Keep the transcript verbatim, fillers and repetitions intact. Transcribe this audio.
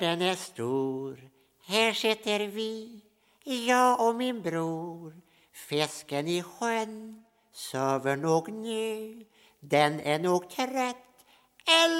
Den är stor, här sitter vi, jag och min bror. Fisken i sjön söver nog nu, den är nog trött.